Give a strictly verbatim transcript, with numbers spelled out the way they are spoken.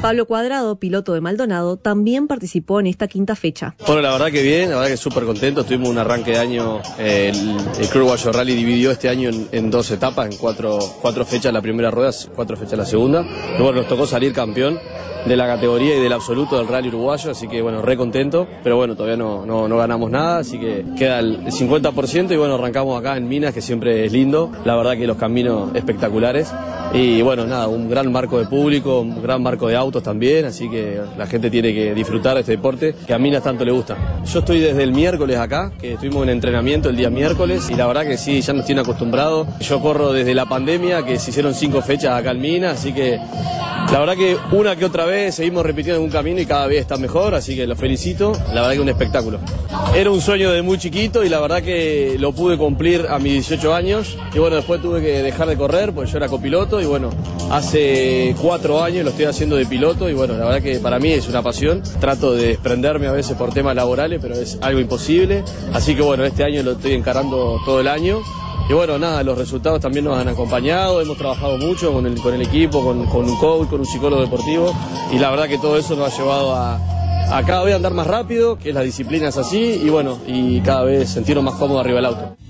Pablo Cuadrado, piloto de Maldonado, también participó en esta quinta fecha. Bueno, la verdad que bien, la verdad que súper contento. Tuvimos un arranque de año, eh, el, el Club Uruguayo Rally dividió este año en, en dos etapas, en cuatro, cuatro fechas la primera rueda, cuatro fechas la segunda. Y bueno, nos tocó salir campeón de la categoría y del absoluto del rally uruguayo, así que bueno, re contento, pero bueno, todavía no, no, no ganamos nada, así que queda el cincuenta por ciento y bueno, arrancamos acá en Minas, que siempre es lindo, la verdad que los caminos espectaculares y bueno, nada, un gran marco de público, un gran marco de autos también, así que la gente tiene que disfrutar de este deporte que a Minas tanto le gusta. Yo estoy desde el miércoles acá, que estuvimos en entrenamiento el día miércoles y la verdad que sí, ya nos tiene acostumbrado. Yo corro desde la pandemia, que se hicieron cinco fechas acá en Minas, así que la verdad que una que otra vez seguimos repitiendo un camino y cada vez está mejor, así que los felicito, la verdad que un espectáculo. Era un sueño de muy chiquito y la verdad que lo pude cumplir a mis dieciocho años y bueno, después tuve que dejar de correr porque yo era copiloto y bueno, hace cuatro años lo estoy haciendo de piloto y bueno, la verdad que para mí es una pasión, trato de desprenderme a veces por temas laborales, pero es algo imposible, así que bueno, este año lo estoy encarando todo el año. Y bueno, nada, los resultados también nos han acompañado, hemos trabajado mucho con el, con el equipo, con, con un coach, con un psicólogo deportivo y la verdad que todo eso nos ha llevado a, a cada vez andar más rápido, que la disciplina es así y bueno, y cada vez sentirnos más cómodos arriba del auto.